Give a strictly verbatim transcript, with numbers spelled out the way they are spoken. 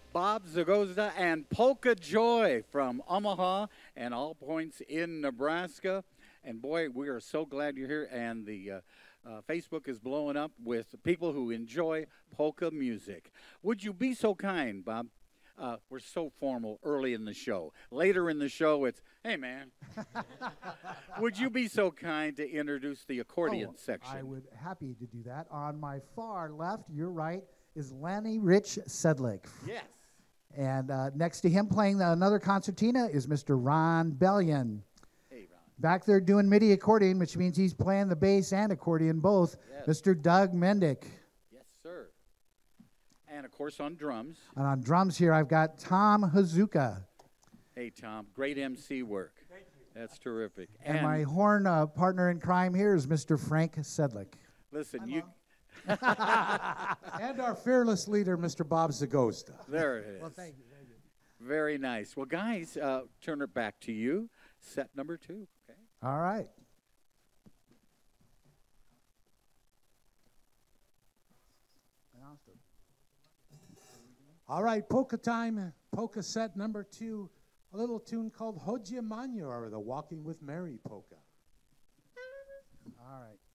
Bob Zagozda and Polka Joy from Omaha and All Points in Nebraska. And boy, we are so glad you're here. And the uh, uh, Facebook is blowing up with people who enjoy polka music. Would you be so kind, Bob? Uh, we're so formal early in the show. Later in the show, it's, hey, man. Would you be so kind to introduce the accordion oh, section? I would happy to do that. On my far left, you're right, is Lanny Rich Sedlick. Yes. And uh, next to him playing the, another concertina is Mister Ron Bellion. Hey, Ron. Back there doing MIDI accordion, which means he's playing the bass and accordion both, Yes. Mister Doug Mendick. Yes, sir. And, of course, on drums. And on drums here, I've got Tom Hazuka. Hey, Tom, great M C work. Thank you. That's terrific. And, and my horn uh, partner in crime here is Mister Frank Sedlick. Listen, Hi, you... And our fearless leader, Mister Bob Zagosta. There it is. Well, thank you. Thank you. Very nice. Well, guys, uh, turn it back to you. Set number two. Okay. All right. All right, polka time, polka set number two, a little tune called Hodje Manyo, or the Walking with Mary polka. All right.